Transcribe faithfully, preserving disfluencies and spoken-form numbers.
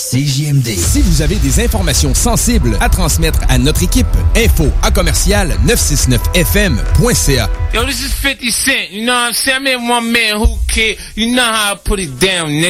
C J M D. Si vous avez des informations sensibles à transmettre à notre équipe, info à commercial neuf cent soixante-neuf F M point C A. Yo, this is fifty Cent. You know what I'm saying? I made one man who care. You know how I put it down, nigga.